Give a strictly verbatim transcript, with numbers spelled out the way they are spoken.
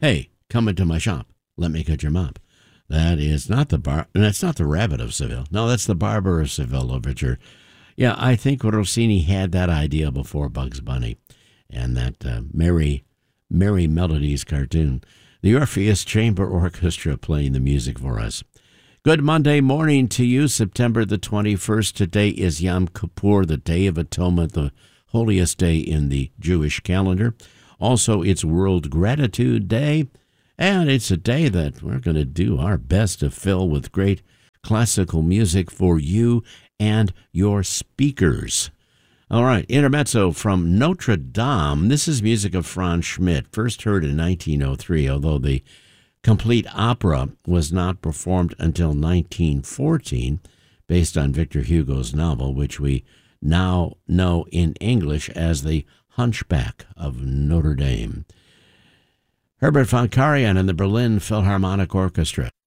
Hey, come into my shop. Let me cut your mop. That is not the bar. That's not the Rabbit of Seville. No, that's the Barber of Seville overture. Yeah, I think Rossini had that idea before Bugs Bunny and that uh, Merry, Merry Melodies cartoon. The Orpheus Chamber Orchestra playing the music for us. Good Monday morning to you, September the twenty-first. Today is Yom Kippur, the Day of Atonement, the holiest day in the Jewish calendar. Also, it's World Gratitude Day, and it's a day that we're going to do our best to fill with great classical music for you and your speakers. All right, Intermezzo from Notre Dame. This is music of Franz Schmidt, first heard in nineteen oh three, although the complete opera was not performed until nineteen fourteen, based on Victor Hugo's novel, which we now know in English as The Hunchback of Notre Dame. Herbert von Karajan and the Berlin Philharmonic Orchestra.